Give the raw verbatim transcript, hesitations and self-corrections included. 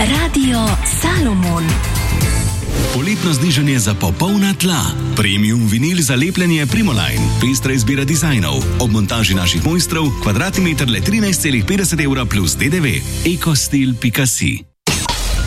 Radio Salomon. Poletno znižanje za popolna tla. Premium vinil za lepljenje Primoline. Pestra izbira dizajnov. Ob montaži naših mojstrov kvadratni meter le trinajst celih petdeset evra plus D D V. ekostil pika si